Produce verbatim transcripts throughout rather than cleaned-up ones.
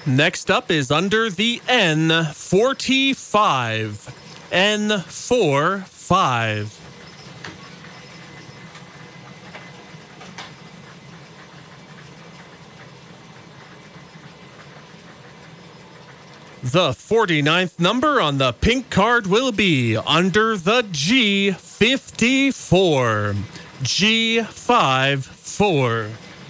Next up is under the N forty-five. N forty-five. The forty-ninth number on the pink card will be under the G fifty-four. G fifty-four.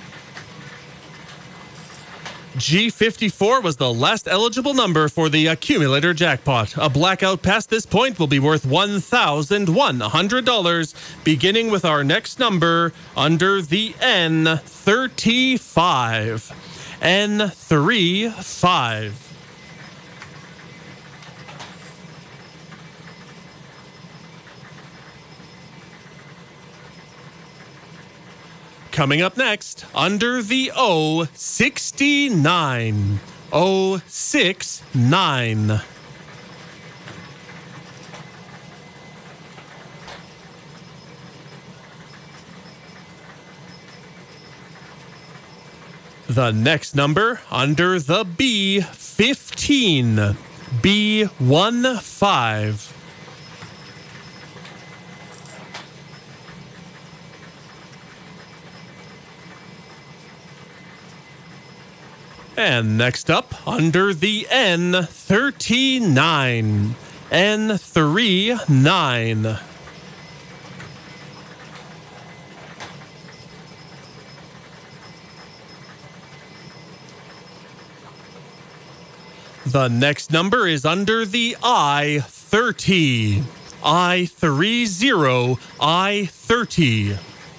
G fifty-four was the last eligible number for the accumulator jackpot. A blackout past this point will be worth one thousand one hundred dollars, beginning with our next number under the N thirty-five. N thirty-five. Coming up next, under the O sixty-nine. O sixty-nine. The next number under the B fifteen. B fifteen. And next up, under the N thirty-nine. N thirty-nine. The next number is under the I thirty. I thirty. I thirty.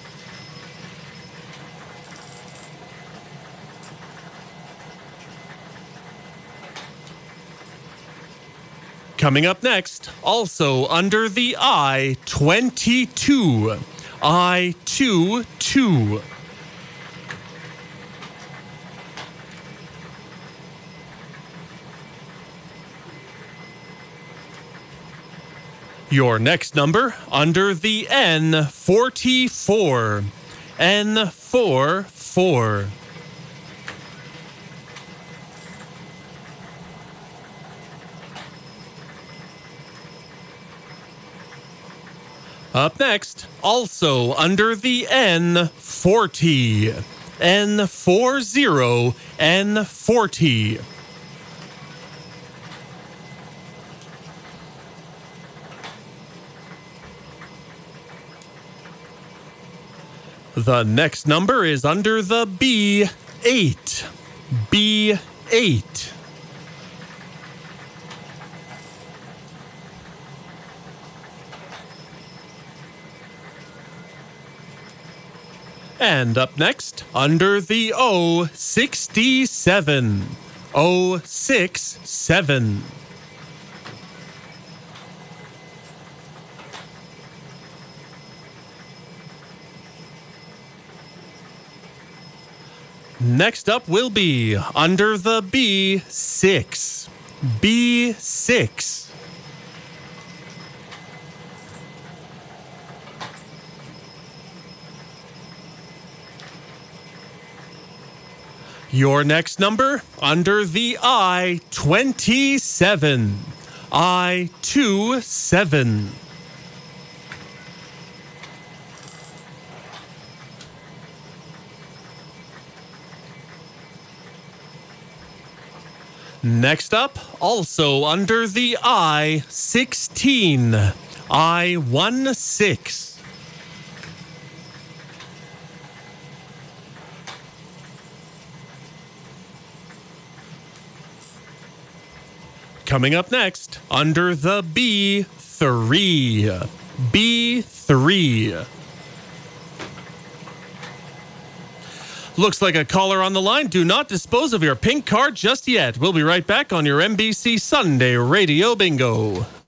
Coming up next, also under the I twenty-two. I twenty-two. Your next number under the N forty-four. N forty-four. Up next, also under the N forty. N forty. N forty. The next number is under the B eight. B eight. And up next, under the O sixty-seven. O sixty-seven. Next up will be under the B six. B six. Your next number under the I twenty-seven. I twenty-seven. Next up, also under the I sixteen. I sixteen. Coming up next, under the B three. B three. Looks like a caller on the line. Do not dispose of your pink card just yet. We'll be right back on your N B C Sunday Radio Bingo.